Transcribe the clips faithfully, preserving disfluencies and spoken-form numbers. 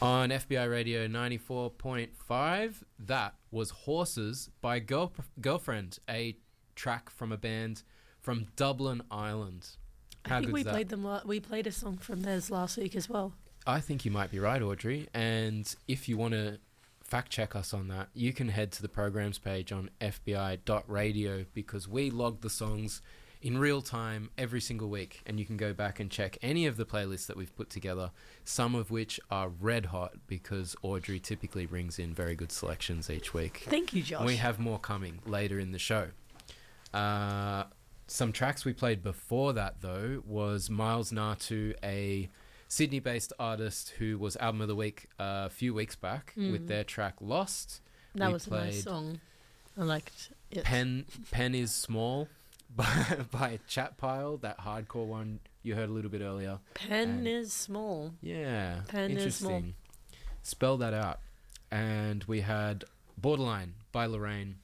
On F B I Radio ninety-four point five, that was Horses by Girl- Girlfriend, a track from a band from Dublin, Ireland. How I think good's we that? played them. La- we played a song from theirs last week as well. I think you might be right, Audrey. And if you want to fact check us on that, you can head to the programs page on f b i dot radio because we log the songs in real time every single week, and you can go back and check any of the playlists that we've put together, some of which are red hot because Audrey typically brings in very good selections each week. Thank you, Josh. We have more coming later in the show. Uh, some tracks we played before that, though, was Miles Natu, a Sydney-based artist who was Album of the Week uh, a few weeks back Mm. with their track Lost. that We was a nice played song. I liked it. Pen, Pen is Small by, by Chat Pile, that hardcore one you heard a little bit earlier. Pen And- is small. Yeah, Pen is small. interesting. Spell that out. And we had Borderline by Lorraine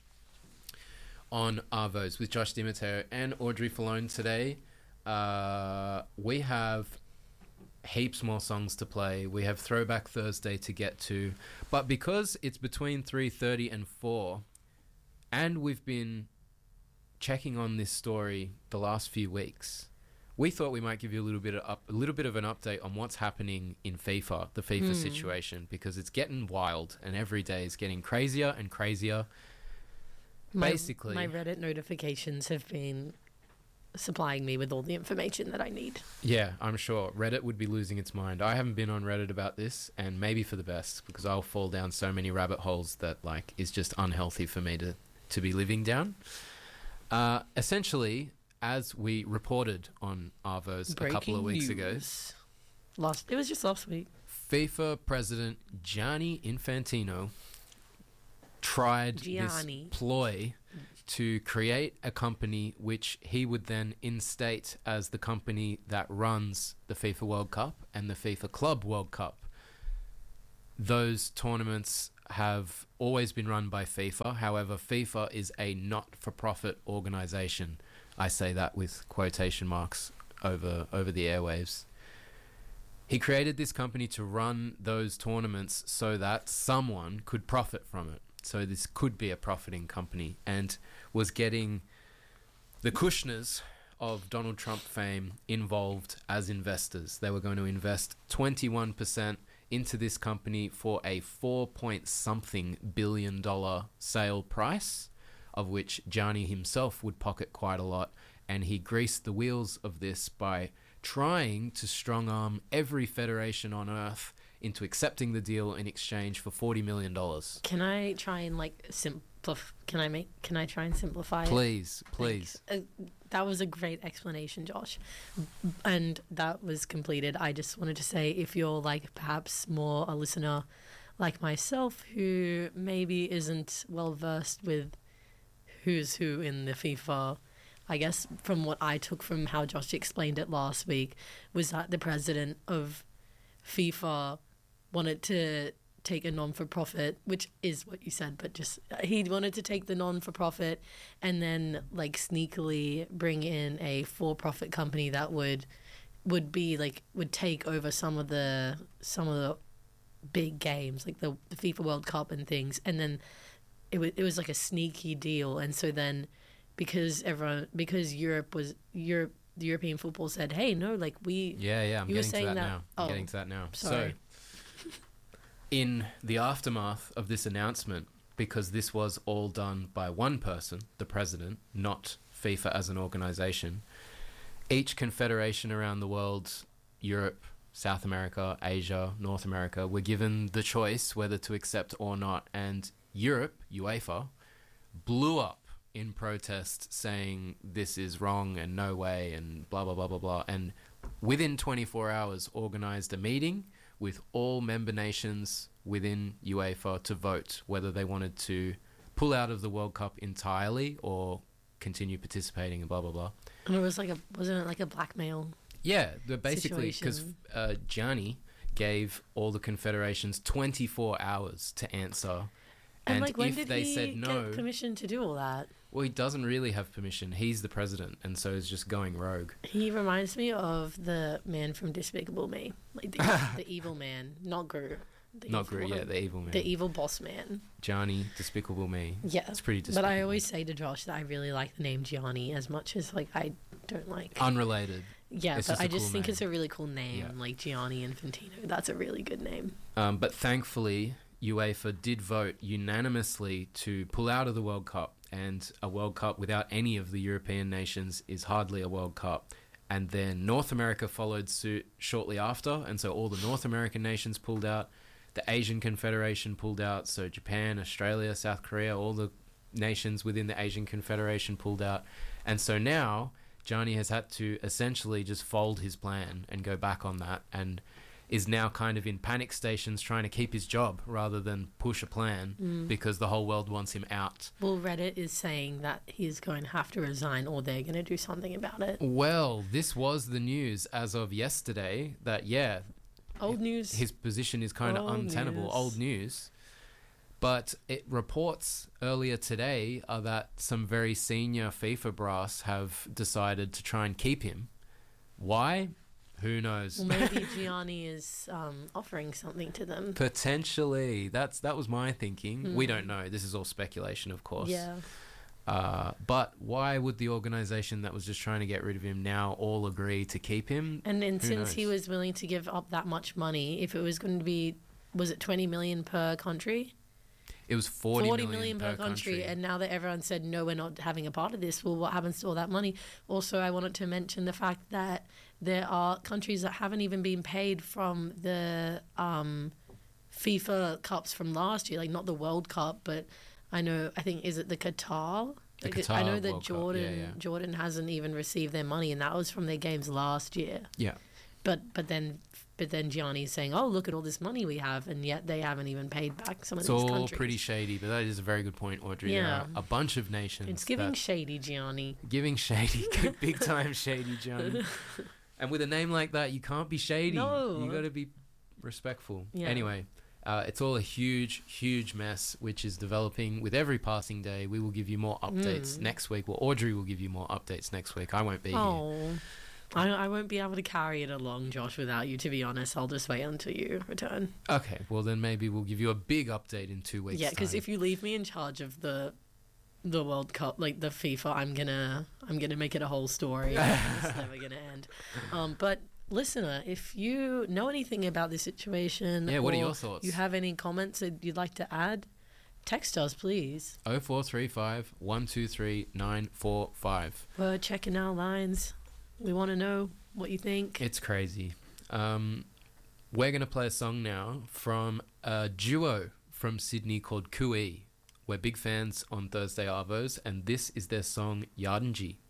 on Arvos with Josh Dimiter and Audrey Falone today. Uh, we have heaps more songs to play. We have Throwback Thursday to get to. But because it's between three thirty and four, and we've been checking on this story the last few weeks, we thought we might give you a little bit of up, a little bit of an update on what's happening in FIFA, the FIFA Hmm. situation, because it's getting wild and every day is getting crazier and crazier. My, Basically- my Reddit notifications have been supplying me with all the information that I need. Yeah, I'm sure Reddit would be losing its mind. I haven't been on Reddit about this, and maybe for the best, because I'll fall down so many rabbit holes that like is just unhealthy for me to to be living down. Uh, essentially, as we reported on Arvos a couple of weeks ago, news. Last, it was just last week. FIFA president Gianni Infantino tried Gianni. this ploy to create a company which he would then instate as the company that runs the FIFA World Cup and the FIFA Club World Cup. Those tournaments have always been run by FIFA. However, FIFA is a not-for-profit organisation. I say that with quotation marks over over the airwaves. He created this company to run those tournaments so that someone could profit from it. So this could be a profiting company, and was getting the Kushners of Donald Trump fame involved as investors. They were going to invest twenty-one percent into this company for a four point something billion dollar sale price, of which Gianni himself would pocket quite a lot, and he greased the wheels of this by trying to strong-arm every federation on earth into accepting the deal in exchange for forty million dollars. Can I try and like simplify? Can I make? Can I try and simplify? it? Please, please. Like, uh, that was a great explanation, Josh, and that was completed. I just wanted to say, if you're like perhaps more a listener like myself who maybe isn't well versed with who's who in the FIFA, I guess from what I took from how Josh explained it last week was that the president of FIFA wanted to take a non-for-profit, which is what you said, but just he wanted to take the non-for-profit and then like sneakily bring in a for-profit company that would would be like would take over some of the some of the big games like the, the FIFA World Cup and things, and then it was it was like a sneaky deal. And so then because everyone because Europe was Europe the European football said, hey, no, like we Yeah, yeah, I'm You were getting to saying that, that- now. I'm oh, getting to that now. sorry. So, in the aftermath of this announcement, because this was all done by one person, the president, not FIFA as an organisation, each confederation around the world, Europe, South America, Asia, North America, were given the choice whether to accept or not. And Europe, UEFA, blew up in protest saying this is wrong and no way and blah, blah, blah, blah, blah. And within twenty-four hours organised a meeting with all member nations within UEFA to vote whether they wanted to pull out of the World Cup entirely or continue participating and blah, blah, blah. And it was like a wasn't it like a blackmail? Yeah, but basically, because Situation. uh, Gianni gave all the confederations twenty-four hours to answer. And, And like when if did they he said no, get permission to do all that? well, he doesn't really have permission. He's the president, and so he's just going rogue. He reminds me of the man from Despicable Me, like the, the evil man, not Gru, The Not evil Gru, one. yeah, the evil man. The evil boss man. Gianni, Despicable Me. Yeah. It's pretty despicable. But I always say to Josh that I really like the name Gianni as much as like I don't like. Unrelated. Yeah, it's but just I a just cool think name. it's a really cool name, Yeah. like Gianni Infantino. That's a really good name. Um, but thankfully, UEFA did vote unanimously to pull out of the World Cup, and a World Cup without any of the European nations is hardly a World Cup. And then North America followed suit shortly after, and so all the North American nations pulled out. The Asian Confederation pulled out, so Japan, Australia, South Korea, all the nations within the Asian Confederation pulled out. And so now Gianni has had to essentially just fold his plan and go back on that, and is now kind of in panic stations trying to keep his job rather than push a plan Mm. because the whole world wants him out. Well, Reddit is saying that he's going to have to resign or they're going to do something about it. Well, this was the news as of yesterday that, yeah, Old news. his position is kind of Old untenable. news. Old news. But it reports earlier today are that some very senior FIFA brass have decided to try and keep him. Why? Who knows? Well, maybe Gianni is um, offering something to them. Potentially. That's that was my thinking. We Hmm. don't know. This is all speculation, of course. Yeah. Uh, but why would the organisation that was just trying to get rid of him now all agree to keep him? And then Who since he knows? was willing to give up that much money, if it was going to be, was it twenty million per country? It was forty, forty million, million per country, and now that everyone said no, we're not having a part of this, well, what happens to all that money? Also, I wanted to mention the fact that there are countries that haven't even been paid from the um, FIFA Cups from last year, like not the World Cup, but I know, I think, is it the Qatar? The Like, I know Qatar that World Cup, Jordan yeah, yeah. Jordan hasn't even received their money, and that was from their games last year. Yeah. But but then but then Gianni's saying, oh, look at all this money we have, and yet they haven't even paid back some of It's these all countries. pretty shady, but that is a very good point, Audrey. There Yeah. are a bunch of nations. It's giving that- shady, Gianni. giving shady, big time shady, Johnny. And with a name like that, you can't be shady. No. You got to be respectful. Yeah. Anyway, uh, it's all a huge, huge mess, which is developing with every passing day. We will give you more updates Mm. next week. Well, Audrey will give you more updates next week. I won't be here. Oh, I, I won't be able to carry it along, Josh, without you, to be honest. I'll just wait until you return. Okay, well then maybe we'll give you a big update in two weeks. Yeah, because time. if you leave me in charge of the the World Cup, like the FIFA, I'm gonna I'm gonna make it a whole story. It's never gonna end. Um, but listener, if you know anything about this situation, Yeah, what are or your thoughts? You have any comments that you'd like to add? Text us, please. oh four three five, one two three, nine four five. We're checking our lines. We want to know what you think. It's crazy. Um, we're going to play a song now from a duo from Sydney called Kui. We're big fans on Thursday Arvos, and this is their song Yardanji.